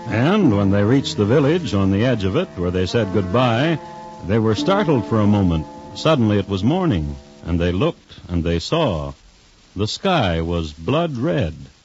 And when they reached the village on the edge of it, where they said goodbye, they were startled for a moment. Suddenly it was morning, and they looked and they saw. The sky was blood red.